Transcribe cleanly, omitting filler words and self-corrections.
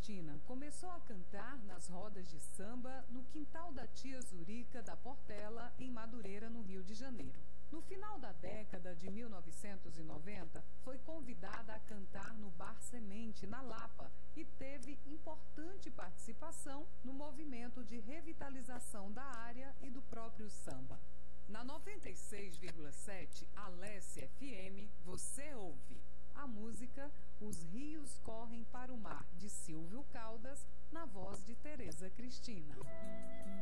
Cristina começou a cantar nas rodas de samba no quintal da tia Zurica da Portela, em Madureira, no Rio de Janeiro. No final da década de 1990, foi convidada a cantar no Bar Semente, na Lapa, e teve importante participação no movimento de revitalização da área e do próprio samba. Na 96,7 Alesse FM, você ouve a música Os Rios Correm para o Mar, de Silvio Caldas, na voz de Tereza Cristina.